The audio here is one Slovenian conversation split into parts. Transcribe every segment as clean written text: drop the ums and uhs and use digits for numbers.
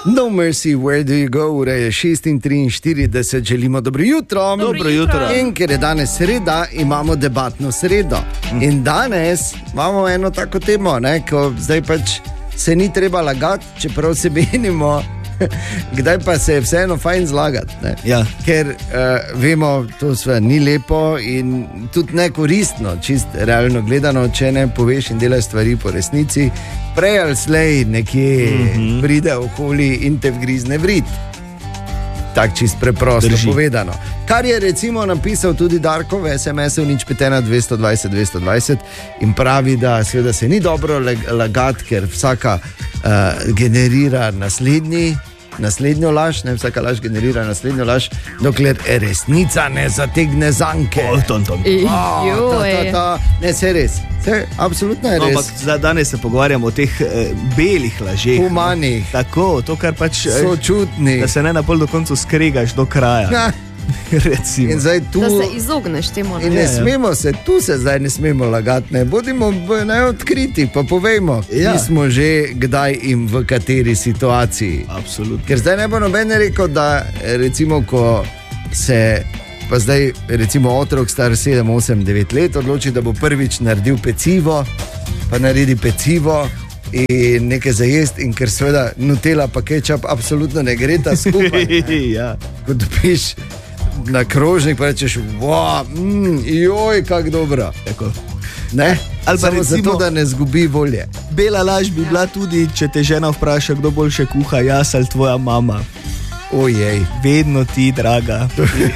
No Mercy, Where Do You Go, ura je 6:43, želimo dobro jutro. Dobro jutro. In ker je danes sreda, imamo debatno sredo. In danes imamo eno tako temo, ne, ko zdaj pač se ni treba lagati, čeprav se menimo, kdaj pa se je vseeno fajn zlagati. Ja. Ker vemo, to sve ni lepo in tudi ne koristno, čist realno gledano, če ne poveš in delaš stvari po resnici, prej ali slej nekje pride okoli in te vgrizne vrit. Tak čist preprosto povedano. Kar je recimo napisal tudi Darko v SMS-u 051 220 220 in pravi, da seveda se ni dobro lagati, ker vsaka generira naslednjo laž, ne, vsaka laž generira naslednjo laž, dokler resnica ne zategne zanke. Ne, se res, absolutno je res. Ampak danes se pogovarjamo o teh belih lažeh. Humanih. Tako, to kar pač sočutnih. Da se ne napol do konca skregaš do kraja. In zdaj tu, da se izogneš temu. In ne smemo se, tu se zdaj ne smemo lagati, ne bodimo odkriti, pa povejmo, mi smo že kdaj in v kateri situaciji. Absolutno. Ker zdaj ne bo noben rekel, da recimo, ko se pa zdaj recimo otrok star 7, 8, 9 let odloči, da bo prvič naredil pecivo, pa naredi pecivo in nekaj za jesti, in ker seveda Nutella pa kečap absolutno ne gre ta skupaj. Ja. Ko dobiš na krožnik, pa rečeš, joj, kak dobro. Tako. Ne? Ali pa samo recimo, zato, da ne zgubi volje. Bela laž bi bila tudi, če te žena vpraša, kdo boljše kuha, jaz ali tvoja mama. Ojej. Vedno ti, draga.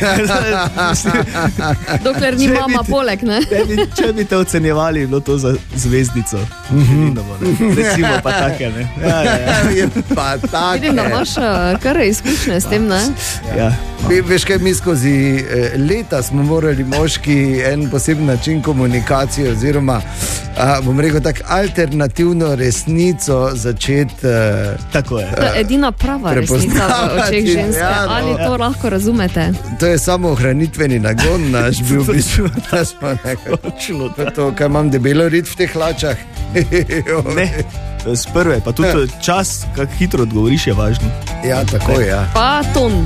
Dokler ni mama poleg, ne? Če bi te ocenjevali, bilo to za zvezdico. Recimo pa take, ne? Pa take. Vidim, da imaš kar izkušnje s tem, ne? Ja. Veš kaj, mi skozi leta smo morali moški en poseben način komunikacije oziroma, bom rekel tak, alternativno resnico začeti tako je. To je edina prava resnica v očeh ženske. Ali to lahko razumete? To je samo ohranitveni nagon naš bil v bistvu. Da smo nekaj. To, kaj imam debelo rit v teh hlačah. Ne. Z prve, pa tudi čas, kako hitro odgovoriš, je važno. Ja, tako je. Ja. Pa ton.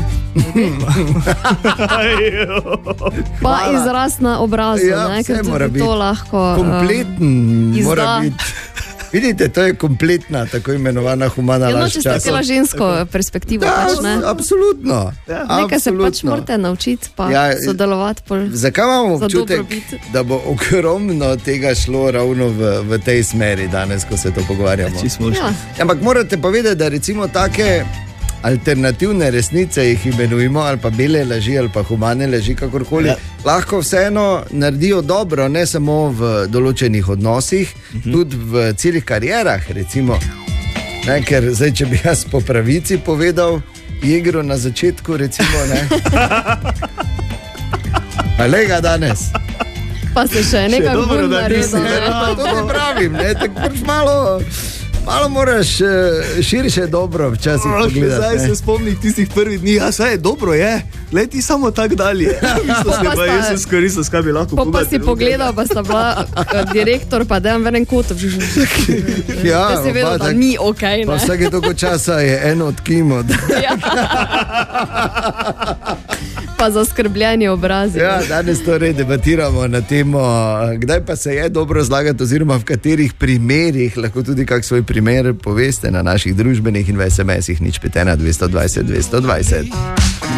Pa izraz na obrazu, ja, ne? Ker mora biti to lahko kompleten mora biti. Vidite, to je kompletna, tako imenovana humana laž časa. Če ste imela žensko perspektivo, pač ne? Absolutno. Nekaj se pač morate naučiti, pa sodelovati. Zakaj imamo občutek, da bo ogromno tega šlo ravno v tej smeri danes, ko se to pogovarjamo? Ampak morate povedati, da recimo take alternativne resnice jih imenujemo, ali pa bele laži, ali pa humane laži, kakorkoli, lahko vseeno naredijo dobro, ne samo v določenih odnosih, tudi v celih karierah, recimo. Ne, ker zdaj, če bi jaz po pravici povedal igro na začetku, recimo, ne. Pa lega danes. Pa se še nekako bolj naredil. To ne pravim, ne, tako pač malo moraš širše dobro včasih pogledati. Zdaj se spomnih tistih prvih dni, saj je dobro, je. Glej ti samo tak dalje. Jaz sem skoristil, skaj bi lahko pogledal. Pa si pogledal, pa sta bila direktor, pa dajem v enem kotu. Ja, si vedel, da ni okej, ne. Pa vsake toliko časa je eno od kimod. Ja. Pa zaskrbljeni obrazi. Ja, danes torej debatiramo na temo, kdaj pa se je dobro zlagati oziroma v katerih primerih, lahko tudi kak svoj primer poveste na naših družbenih in v SMS-ih 051 220 220.